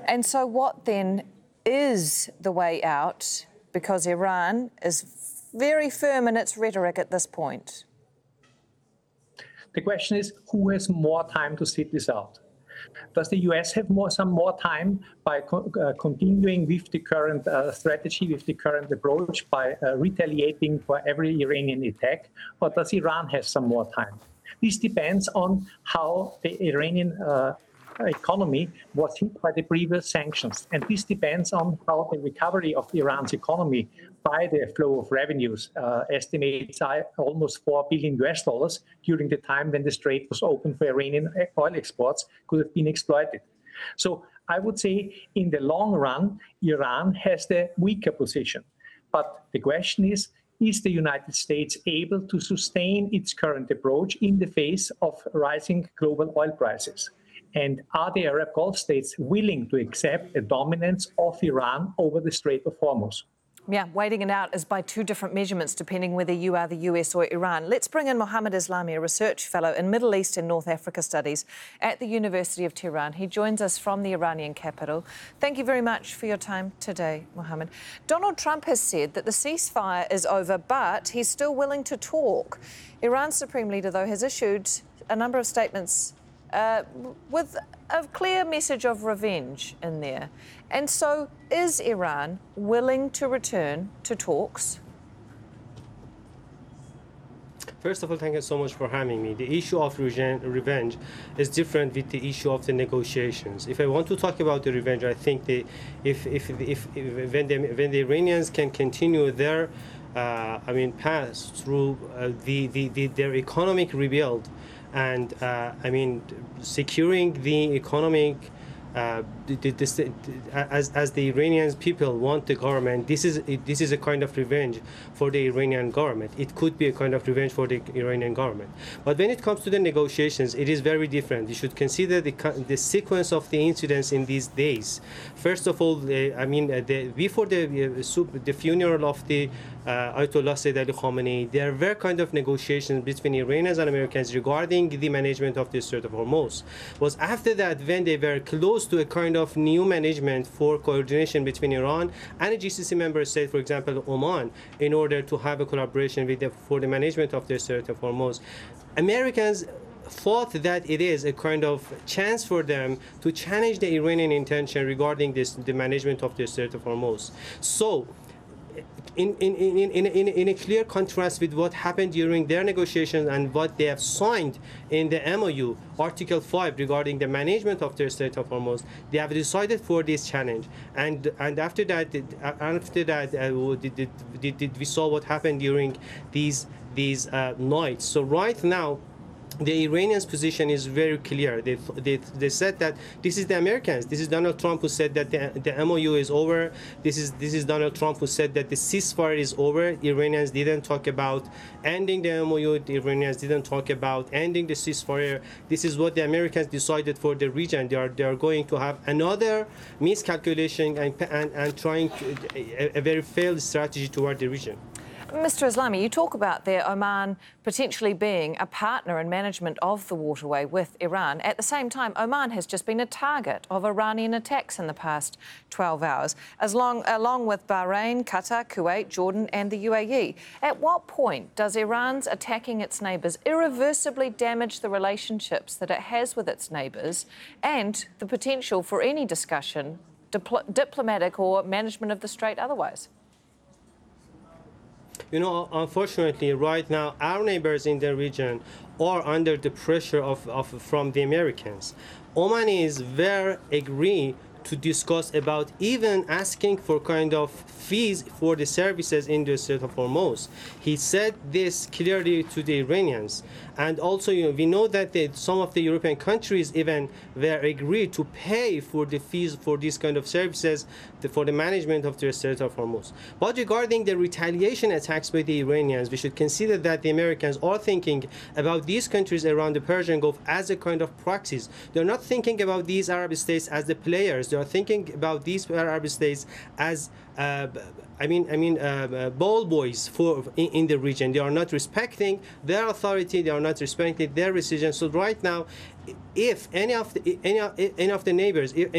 And so what then is the way out? Because Iran is very firm in its rhetoric at this point. The question is, who has more time to sit this out? Does the US have some more time by continuing with the current strategy, with the current approach, by retaliating for every Iranian attack? Or does Iran have some more time? This depends on how the Iranian economy was hit by the previous sanctions. And this depends on how the recovery of Iran's economy by the flow of revenues, estimates are almost $4 billion during the time when the strait was open for Iranian oil exports, could have been exploited. So I would say in the long run, Iran has the weaker position. But the question is the United States able to sustain its current approach in the face of rising global oil prices? And are the Arab Gulf states willing to accept the dominance of Iran over the Strait of Hormuz? Yeah, waiting it out is by two different measurements, depending whether you are the US or Iran. Let's bring in Mohammed Islami, a research fellow in Middle East and North Africa studies at the University of Tehran. He joins us from the Iranian capital. Thank you very much for your time today, Mohammed. Donald Trump has said that the ceasefire is over, but he's still willing to talk. Iran's supreme leader, though, has issued a number of statements with a clear message of revenge in there. And so is Iran willing to return to talks? First of all, thank you so much for having me. The issue of revenge is different with the issue of the negotiations. If I want to talk about the revenge, I think when the Iranians can continue their path through their economic rebuild, and securing the economic, as the Iranian people want the government, this is a kind of revenge for the Iranian government. It could be a kind of revenge for the Iranian government. But when it comes to the negotiations, it is very different. You should consider the sequence of the incidents in these days. First of all, before the funeral of the Ayatollah Sayyid Ali Khamenei, there were kind of negotiations between Iranians and Americans regarding the management of the Strait of Hormuz. Was after that when they were close to a kind of new management for coordination between Iran and a GCC member state, for example, Oman, in order to have a collaboration for the management of the Strait of Hormuz. Americans thought that it is a kind of chance for them to challenge the Iranian intention regarding the management of the Strait of Hormuz. So, in a clear contrast with what happened during their negotiations and what they have signed in the MOU, Article 5, regarding the management of the Strait of Hormuz, they have decided for this challenge. And after that, we saw what happened during these nights. So right now, the Iranians' position is very clear. They said that this is the Americans. This is Donald Trump who said that the MOU is over. This is Donald Trump who said that the ceasefire is over. Iranians didn't talk about ending the MOU. The Iranians didn't talk about ending the ceasefire. This is what the Americans decided for the region. They are going to have another miscalculation and trying a very failed strategy toward the region. Mr. Islami, you talk about there Oman potentially being a partner in management of the waterway with Iran. At the same time, Oman has just been a target of Iranian attacks in the past 12 hours, along with Bahrain, Qatar, Kuwait, Jordan and the UAE. At what point does Iran's attacking its neighbours irreversibly damage the relationships that it has with its neighbours and the potential for any discussion, diplomatic or management of the strait otherwise? You know, unfortunately, right now, our neighbors in the region are under the pressure from the Americans. Omanis were agree to discuss about even asking for kind of fees for the services in the Strait of Hormuz. He said this clearly to the Iranians. And also, we know that some of the European countries even were agreed to pay for the fees for these kind of services for the management of the Strait of Hormuz. But regarding the retaliation attacks by the Iranians, we should consider that the Americans are thinking about these countries around the Persian Gulf as a kind of proxies. They're not thinking about these Arab states as the players. They are thinking about these Arab states as ball boys in the region. They are not respecting their authority. They are not respecting their decisions. So right now, if any of the neighbors,